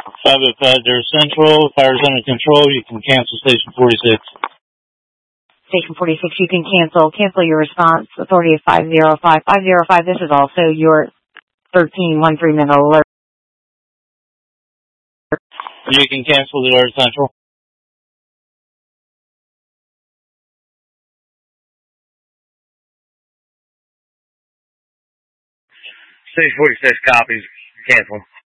505 Durham Central. Fire's under control. You can cancel Station 46. Station 46, you can cancel your response. Authority of 505. 505, this is also your 1313-minute alert. You can cancel the alert, Central. Station 46 copies. Cancel.